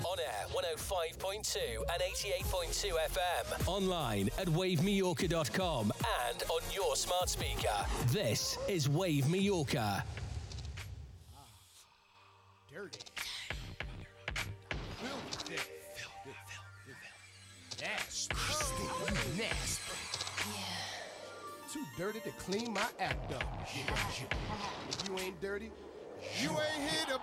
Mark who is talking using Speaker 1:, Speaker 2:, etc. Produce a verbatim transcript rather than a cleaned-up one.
Speaker 1: On air, one oh five point two and eighty-eight point two F M. Online at wave mallorca dot com and on your smart speaker. This is Wave Mallorca.
Speaker 2: Dirty. Filthy. Filthy. Filthy. Nasty. Nasty. Yeah. Too dirty to clean my act up. Yeah. If you ain't dirty, you ain't here to